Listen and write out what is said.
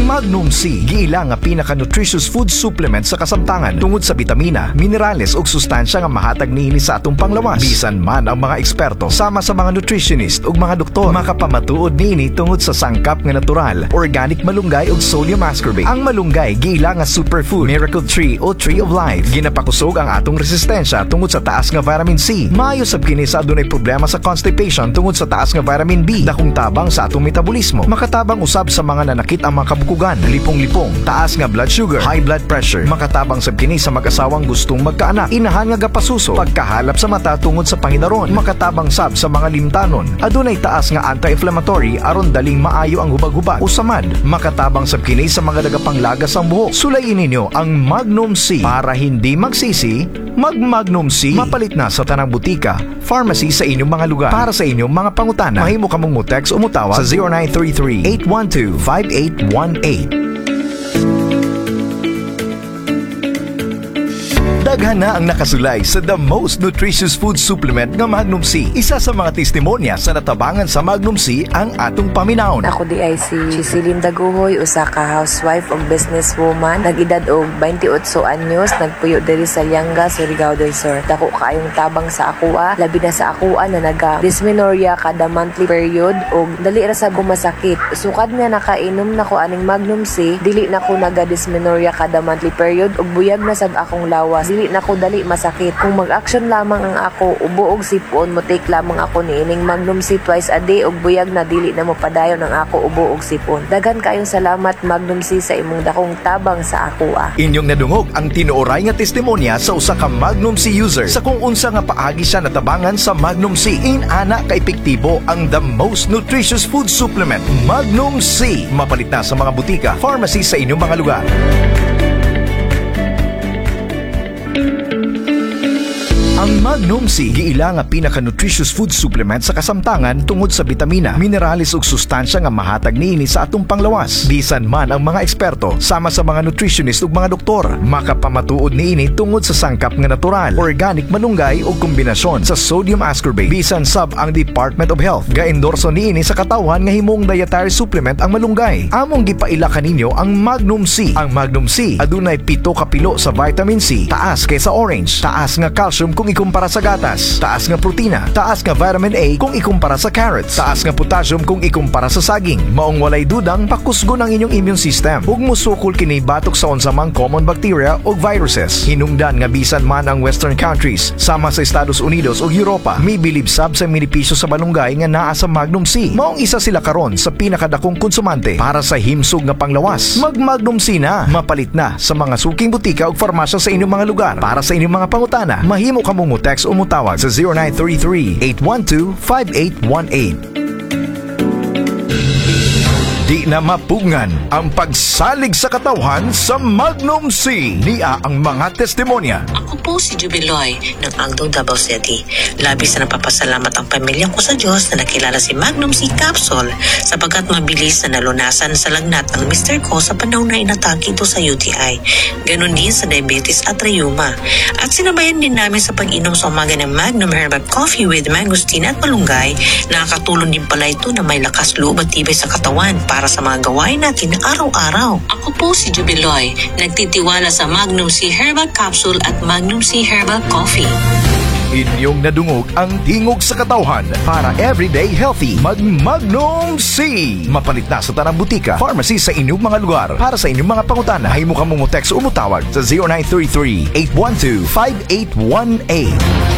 Ang Magnum C giila nga pinaka-nutritious food supplement sa kasamtangan tungod sa bitamina, minerales ug sustansya nga mahatag niini sa atong panglawas. Bisan man ang mga eksperto sama sa mga nutritionist ug mga doktor makapamatuod niini tungod sa sangkap nga natural, organic malunggay ug sodium ascorbate. Ang malunggay giila nga superfood, miracle tree o tree of life. Ginapakusog ang atong resistensya tungod sa taas nga vitamin C. Maayo sab kini sa adunay problema sa constipation tungod sa taas nga vitamin B. Dakong tabang sa atong metabolismo. Makatabang usab sa mga nanakit ang mga kabukugan, lipong-lipong, taas nga blood sugar, high blood pressure. Makatabang sab kini sa mag-asawang gustong magkaanak, inahan nga gapasuso, pagkahalap sa mata tungod sa panginaron. Makatabang sab sa mga limtanon. Adunay taas nga anti-inflammatory aron daling maayo ang hubag-hubag. Usamad, makatabang sab kini sa mga nagapanglagas ang buhok. Sulayin ninyo ang Magnum C para hindi magsisi. Mag-Magnum C, mapalit na sa tanang butika, pharmacy sa inyong mga lugar. Para sa inyong mga pangutana, mahimo ka mong mo-text o mutawag sa 0933-812-5818. Daghan na ang nakasulay sa the most nutritious food supplement nga Magnum C. Isa sa mga testimonya sa natabangan sa Magnum C ang atong paminawon. Ako di ay si Chisilin Daguhoy, usa ka housewife o businesswoman. Nag-edad og 28 anyos, nagpuyo diri sa Lianga, Surigao del Sur. Dako kaayong tabang sa akua, labi na sa akua na naga-dysmenorrhea kada monthly period og dali ra sa gumasakit. Sukad nga nakainom nako aning Magnum C, dili na ko naga-dysmenorrhea kada monthly period og buyag na sab akong lawas. Dili na ko dali masakit. Kung mag-action lamang ang ako, ubo og sipon, mo take lamang ako niining Magnum C twice a day og buyag na dili na mo padayon ang ako ubo og sipon. Daghan kayong salamat Magnum C sa imong dakong tabang sa akua. Inyong nadungog ang tinuoray nga testimonya sa usa ka Magnum C user sa kung unsa nga paagi siya natabangan sa Magnum C. Inana ka epektibo ang the most nutritious food supplement Magnum C. Mapalit na sa mga butika, pharmacy sa inyong mga lugar. Ang Magnum C giila nga pinaka-nutritious food supplement sa kasamtangan tungod sa bitamina, minerales ug sustansya nga mahatag niini sa atong panglawas. Bisan man ang mga eksperto sama sa mga nutritionist ug mga doktor makapamatuod niini tungod sa sangkap nga natural, organic malunggay ug kombinasyon sa sodium ascorbate. Bisan sab ang Department of Health ga-endorso niini sa katawhan nga himong dietary supplement ang malunggay. Among gipaila kaninyo ang Magnum C. Ang Magnum C adunay 7 ka pilo sa vitamin C, taas kaysa orange, taas nga calcium kung ikumpara sa gatas, taas nga protina, taas nga vitamin A kung ikumpara sa carrots, taas nga potassium kung ikumpara sa saging. Maong walay dudang pakusgon ang inyong immune system ug musukol kini batok sa unsa mang common bacteria ug viruses. Hinungdan nga bisan man ang western countries sama sa Estados Unidos ug Europa, mibilib sab sa minipisyo sa balunggay nga naa sa Magnum C. Maong isa sila karon sa pinakadakong konsumante para sa himsog nga panglawas. Mag-Magnum C na, mapalit na sa mga suking butika ug farmasya sa inyong mga lugar. Para sa inyong mga pangutana, mahimo ka mo text o mutawag sa 0933-812-5818. Di na mapungan ang pagsalig sa katawhan sa Magnum C. Niya ang mga testimonya. Ako po si Jubiloy ng Angdong Davao City. Labis na napapasalamat ang pamilya ko sa Diyos na nakilala si Magnum C Capsule sapagkat mabilis na nalunasan sa lagnat ang mister ko sa panahon na inatake ito sa UTI. Ganon din sa diabetes at rheuma. At sinabayan din namin sa pag-inom sa umaga ng Magnum Herbal Coffee with mangosteen at malunggay. Nakakatulong din pala ito na may lakas loob at tibay sa katawan para sa mga gawain natin araw-araw. Ako po si Jubiloy, nagtitiwala sa Magnum C Herbal Capsule at Magnum C Herbal Coffee. Inyong nadungog ang tingog sa katawhan para everyday healthy. Mag-Magnum C. Mapalit na sa tanang butika, pharmacy sa inyong mga lugar. Para sa inyong mga pangutana, mahimo ka mo text o mutawag sa 0933-812-5818.